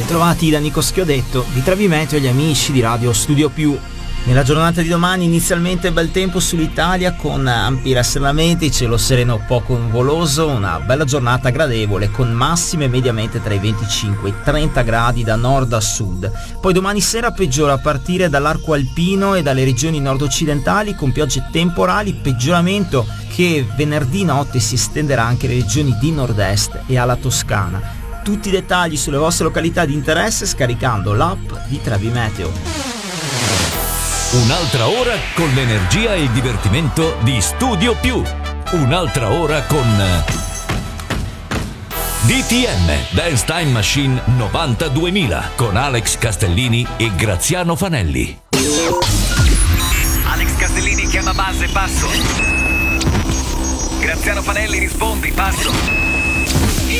Bentrovati da Nico Schiodetto di Trevi Meteo e gli amici di Radio Studio Più. Nella giornata di domani inizialmente bel tempo sull'Italia con ampi rastrellamenti, cielo sereno poco nuvoloso, una bella giornata gradevole con massime mediamente tra i 25 e i 30 gradi da nord a sud. Poi domani sera peggiora a partire dall'arco alpino e dalle regioni nord-occidentali con piogge temporali, peggioramento che venerdì notte si estenderà anche alle regioni di nord-est e alla Toscana. Tutti i dettagli sulle vostre località di interesse scaricando l'app di Trevi Meteo. Un'altra ora con l'energia e il divertimento di Studio Più. Un'altra ora con DTM Dance Time Machine 92.000 con Alex Castellini e Graziano Fanelli. Alex Castellini chiama base, passo. Graziano Fanelli rispondi, passo.